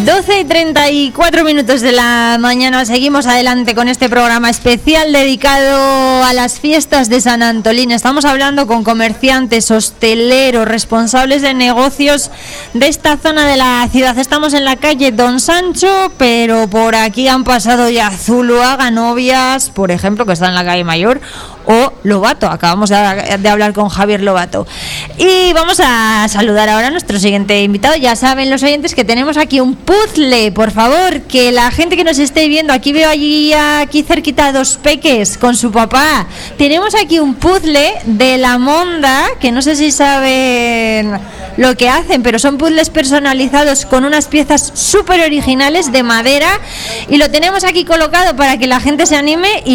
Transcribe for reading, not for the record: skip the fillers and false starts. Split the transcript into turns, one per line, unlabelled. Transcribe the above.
12:34 de la mañana. Seguimos adelante con este programa especial dedicado a las fiestas de San Antolín. Estamos hablando con comerciantes, hosteleros, responsables de negocios de esta zona de la ciudad. Estamos en la calle Don Sancho, pero por aquí han pasado ya Zuluaga, Novias, por ejemplo, que está en la calle Mayor, o Lobato. Acabamos de hablar con Javier Lobato. Y vamos a saludar ahora a nuestro siguiente invitado. Ya saben los oyentes que tenemos aquí un puzzle. Por favor, que la gente que nos esté viendo, aquí veo aquí cerquita a dos peques con su papá. Tenemos aquí un puzzle de La Monda, que no sé si saben lo que hacen, pero son puzzles personalizados con unas piezas súper originales de madera, y lo tenemos aquí colocado para que la gente se anime y